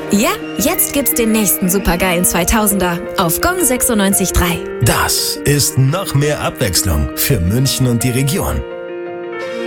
Ja, jetzt gibt's den nächsten supergeilen 2000er auf Gong 96.3. Das ist noch mehr Abwechslung für München und die Region.